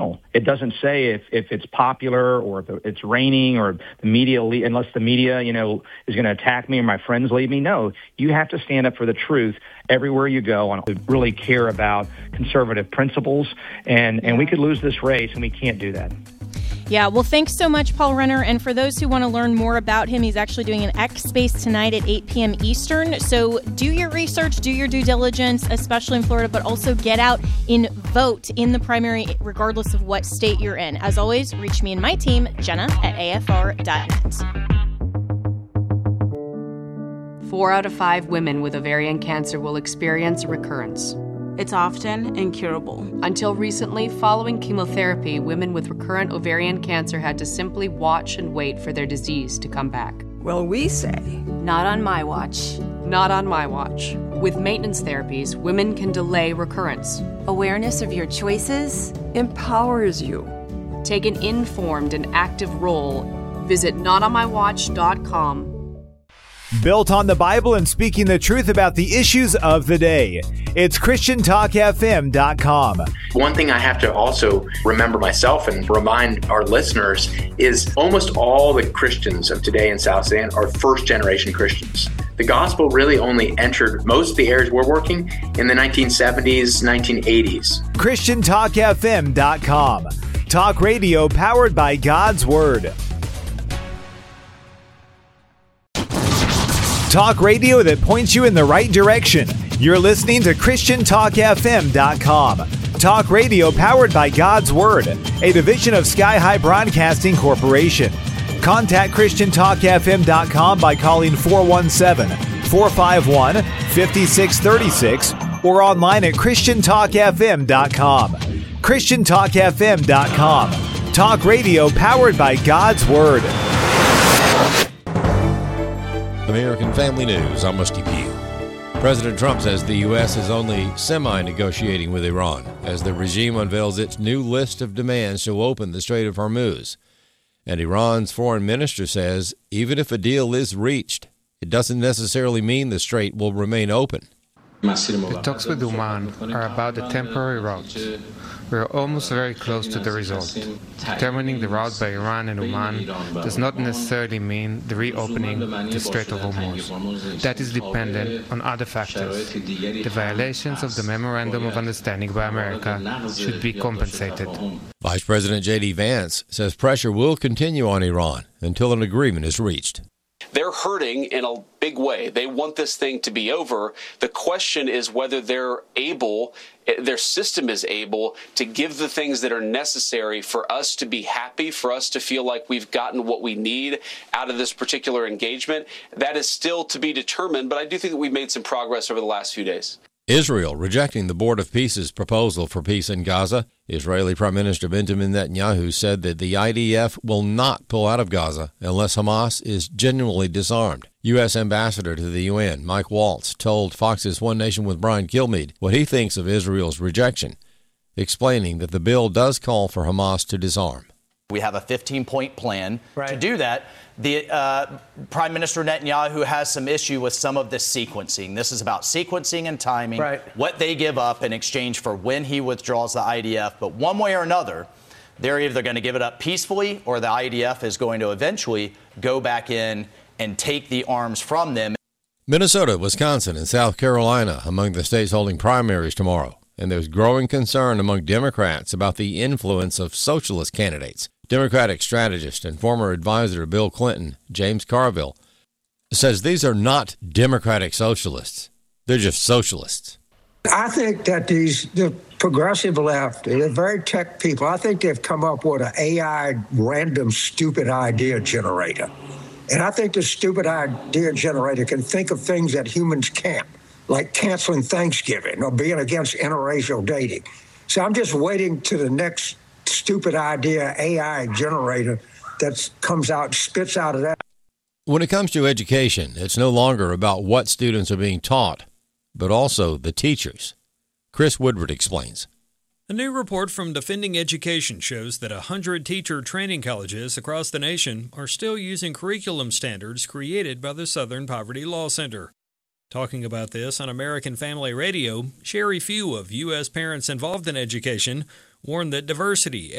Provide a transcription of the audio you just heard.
channel. It doesn't say if it's popular or if it's raining or the media, unless the media, is going to attack me or my friends leave me. No, you have to stand up for the truth everywhere you go and really care about conservative principles. And we could lose this race, and we can't do that. Yeah, well, thanks so much, Paul Renner. And for those who want to learn more about him, he's actually doing an X Space tonight at 8 p.m. Eastern. So do your research, do your due diligence, especially in Florida, but also get out and vote in the primary, regardless of what state you're in. As always, reach me and my team, Jenna at afr.net. 4 out of 5 women with ovarian cancer will experience a recurrence. It's often incurable. Until recently, following chemotherapy, women with recurrent ovarian cancer had to simply watch and wait for their disease to come back. Well, we say, not on my watch. Not on my watch. With maintenance therapies, women can delay recurrence. Awareness of your choices empowers you. Take an informed and active role. Visit notonmywatch.com. Built on the Bible and speaking the truth about the issues of the day. It's ChristianTalkFM.com. One thing I have to also remember myself and remind our listeners is almost all the Christians of today in South Sudan are first-generation Christians. The gospel really only entered most of the areas we're working in the 1970s, 1980s. ChristianTalkFM.com. Talk radio powered by God's Word. Talk radio that points you in the right direction. You're listening to ChristianTalkFM.com. Talk radio powered by God's Word, a division of Sky High Broadcasting Corporation. Contact ChristianTalkFM.com by calling 417-451-5636 or online at ChristianTalkFM.com. ChristianTalkFM.com. Talk radio powered by God's Word. American Family News, I'm Rusty Pugh. President Trump says the U.S. is only semi-negotiating with Iran as the regime unveils its new list of demands to open the Strait of Hormuz. And Iran's foreign minister says even if a deal is reached, it doesn't necessarily mean the strait will remain open. The talks with Oman are about the temporary route. We are almost very close to the result. Determining the route by Iran and Oman does not necessarily mean the reopening the Strait of Hormuz. That is dependent on other factors. The violations of the Memorandum of Understanding by America should be compensated. Vice President J.D. Vance says pressure will continue on Iran until an agreement is reached. They're hurting in a big way. They want this thing to be over. The question is whether their system is able to give the things that are necessary for us to be happy, for us to feel like we've gotten what we need out of this particular engagement. That is still to be determined, but I do think that we've made some progress over the last few days. Israel rejecting the Board of Peace's proposal for peace in Gaza. Israeli Prime Minister Benjamin Netanyahu said that the IDF will not pull out of Gaza unless Hamas is genuinely disarmed. U.S. Ambassador to the UN, Mike Waltz, told Fox's One Nation with Brian Kilmeade what he thinks of Israel's rejection, explaining that the bill does call for Hamas to disarm. We have a 15-point plan to do that. The Prime Minister Netanyahu has some issue with some of this sequencing. This is about sequencing and timing, what they give up in exchange for when he withdraws the IDF. But one way or another, they're either going to give it up peacefully or the IDF is going to eventually go back in and take the arms from them. Minnesota, Wisconsin, and South Carolina among the states holding primaries tomorrow. And there's growing concern among Democrats about the influence of socialist candidates. Democratic strategist and former advisor to Bill Clinton, James Carville, says these are not Democratic socialists. They're just socialists. I think that the progressive left, they're very tech people. I think they've come up with an AI random stupid idea generator. And I think the stupid idea generator can think of things that humans can't, like canceling Thanksgiving or being against interracial dating. So I'm just waiting to the next stupid idea AI generator that comes out, spits out of that. When it comes to education, it's no longer about what students are being taught, but also the teachers. Chris Woodward explains. A new report from Defending Education shows that 100 teacher training colleges across the nation are still using curriculum standards created by the Southern Poverty Law Center. Talking about this on American Family Radio, Sherry Few of U.S. Parents Involved in Education warned that diversity,